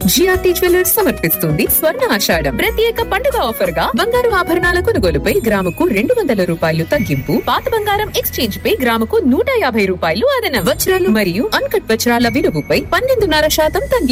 GRT jewellers సమర్పిస్తుంది స్వర్ణ ఆషాఢం ప్రత్యేక పండుగ ఆఫర్ గా బంగారు ఆభరణాల కొనుగోలుపై గ్రాముకు 200 రూపాయలు తగ్గింపు, పాత బంగారం ఎక్స్చేంజ్ పై గ్రాముకు 150 రూపాయలు అదనం, వజ్రాలు మరియు అన్కట్ వజ్రాల విలువపై 12.5% తగ్గింపు.